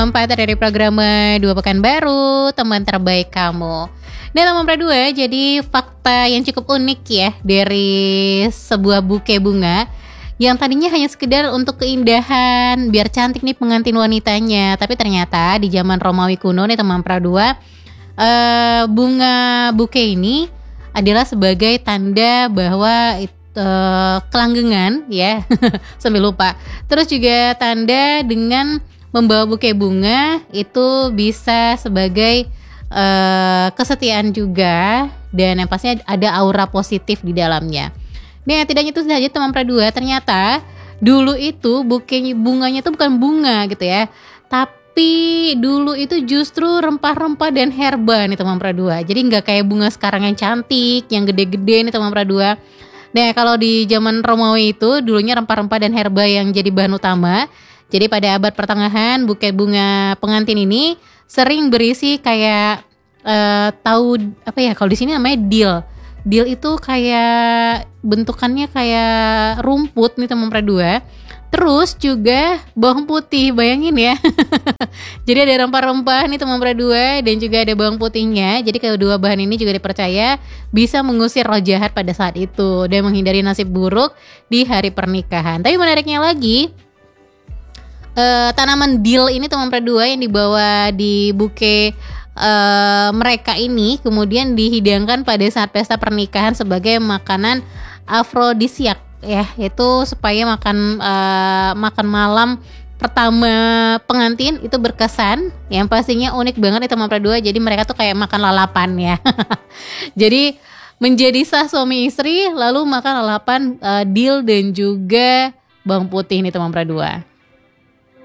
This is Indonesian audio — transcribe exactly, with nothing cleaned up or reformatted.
Lompatan dari program Dua Pekan Baru, teman terbaik kamu. Dan teman dua, jadi fakta yang cukup unik ya dari sebuah buke bunga yang tadinya hanya sekedar untuk keindahan, biar cantik nih pengantin wanitanya. Tapi ternyata di zaman Romawi kuno nih teman dua, eh, bunga buke ini adalah sebagai tanda bahwa uh, kelanggengan ya, sampai lupa. Terus juga tanda dengan membawa buke bunga itu bisa sebagai uh, kesetiaan juga, dan yang pastinya ada aura positif di dalamnya. Nah, tidaknya itu saja teman dua, ternyata dulu itu buke bunganya itu bukan bunga gitu ya, tapi dulu itu justru rempah-rempah dan herba nih teman dua. Jadi nggak kayak bunga sekarang yang cantik, yang gede-gede nih teman dua. Nah, kalau di zaman Romawi itu dulunya rempah-rempah dan herba yang jadi bahan utama. Jadi pada abad pertengahan buke bunga pengantin ini sering berisi kayak uh, tahu apa ya, kalau di sini namanya dil. Dil itu kayak bentukannya kayak rumput nih teman dua. Terus juga bawang putih, bayangin ya. Jadi ada rempah-rempah nih teman dua dan juga ada bawang putihnya. Jadi kedua bahan ini juga dipercaya bisa mengusir roh jahat pada saat itu dan menghindari nasib buruk di hari pernikahan. Tapi menariknya lagi, Uh, tanaman dil ini teman dua yang dibawa di buke uh, mereka ini kemudian dihidangkan pada saat pesta pernikahan sebagai makanan afrodisiak ya, itu supaya makan uh, makan malam pertama pengantin itu berkesan. Yang pastinya unik banget nih teman dua, jadi mereka tuh kayak makan lalapan ya. Jadi menjadi sah suami istri lalu makan lalapan uh, dil dan juga bawang putih nih teman dua.